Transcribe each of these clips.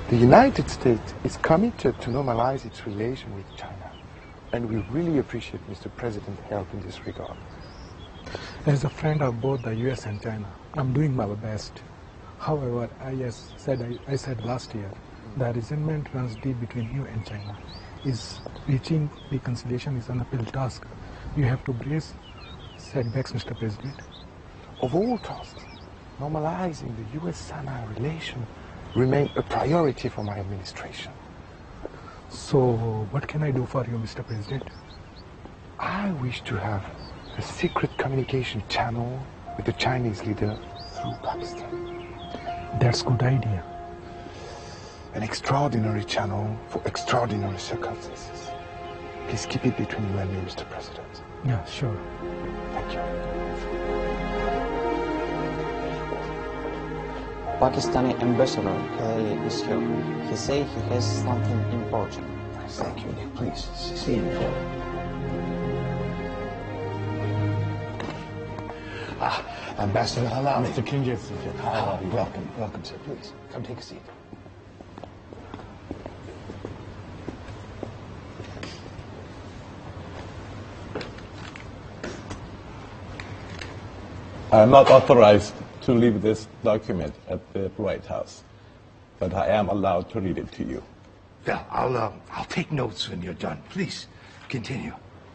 The United States is committed to normalize its relation with China, and we really appreciate Mr. President's help in this regard. As a friend of both the US and China, I'm doing my best. However, I said last year, the resentment runs deep between you and China. Reaching reconciliation is an uphill task. You have to brace setbacks, Mr. President. Of all tasks, normalizing the US-China relation remains a priority for my administration. So, what can I do for you, Mr. President? I wish to have a secret communication channel with the Chinese leader through Pakistan. That's a good idea. An extraordinary channel for extraordinary circumstances. Please keep it between you and me, Mr. President. Yeah, sure. Thank you. Pakistani ambassador Khalil is here. He said he has something important. Thank you, Nick. Please, see him before. Ambassador Halal. Mr. Kinjit. Welcome, sir. Please, come take a seat. I am not authorized to leave this document at the White House, but I am allowed to read it to you. Yeah, I'll take notes when you're done. Please, continue.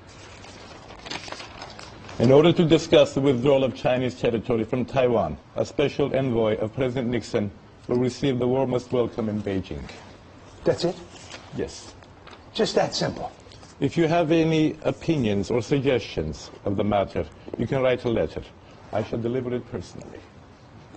In order to discuss the withdrawal of Chinese territory from Taiwan, a special envoy of President Nixon will receive the warmest welcome in Beijing. That's it? Yes. Just that simple? If you have any opinions or suggestions of the matter, you can write a letter. I shall deliver it personally.